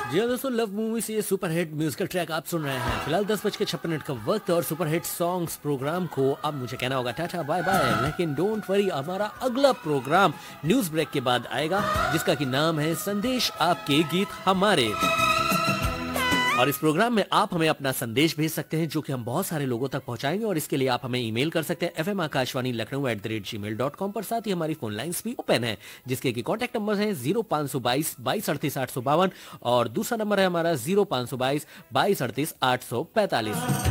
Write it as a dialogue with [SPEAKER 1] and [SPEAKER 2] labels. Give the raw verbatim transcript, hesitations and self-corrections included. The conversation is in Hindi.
[SPEAKER 1] जी हाँ दोस्तों, लव मूवी से ये सुपर हिट म्यूजिकल ट्रैक आप सुन रहे हैं। फिलहाल दस बज के छप्पन मिनट का वक्त और सुपर हिट सॉन्ग्स प्रोग्राम को अब मुझे कहना होगा टाटा बाय बाय, लेकिन डोंट वरी, हमारा अगला प्रोग्राम न्यूज ब्रेक के बाद आएगा, जिसका कि नाम है संदेश आपके गीत हमारे। और इस प्रोग्राम में आप हमें अपना संदेश भेज सकते हैं, जो कि हम बहुत सारे लोगों तक पहुंचाएंगे। और इसके लिए आप हमें ईमेल कर सकते हैं F M Akashvani Lucknow at the rate ji mail dot com पर। साथ ही हमारी फोन लाइन्स भी ओपन है, जिसके की कॉन्टैक्ट नंबर है जीरो पाँच सौ बाईस बाईस अड़तीस आठ सौ बावन और दूसरा नंबर है हमारा जीरो पाँच सौ बाईस बाईस अड़तीस आठ सौ पैंतालीस।